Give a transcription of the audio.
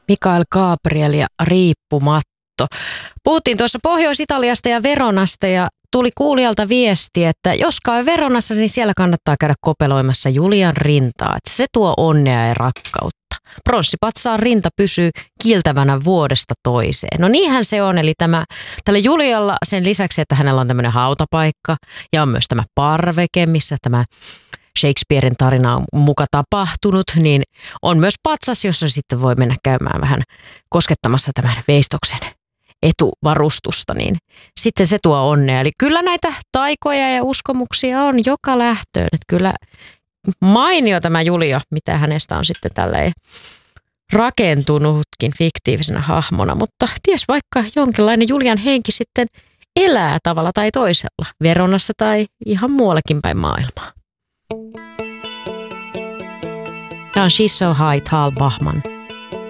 Mikael Gabriel ja Riippumatto. Puhuttiin tuossa Pohjois-Italiasta ja Veronasta ja tuli kuulijalta viesti, että jos käy Veronassa, niin siellä kannattaa käydä kopeloimassa Julian rintaa. Että se tuo onnea ja rakkautta. Pronssipatsaan rinta pysyy kiiltävänä vuodesta toiseen. No niinhän se on, eli tällä Julialla sen lisäksi, että hänellä on tämmöinen hautapaikka ja on myös tämä parveke, missä tämä Shakespearen tarina on muka tapahtunut, niin on myös patsas, jossa sitten voi mennä käymään vähän koskettamassa tämän veistoksen etuvarustusta, niin sitten se tuo onnea. Eli kyllä näitä taikoja ja uskomuksia on joka lähtöön. Että kyllä mainio tämä Julia, mitä hänestä on sitten tälleen rakentunutkin fiktiivisenä hahmona, mutta ties vaikka jonkinlainen Julian henki sitten elää tavalla tai toisella, Veronassa tai ihan muuallakin päin maailmaa. Tämä on She's So High, Tal Bachman.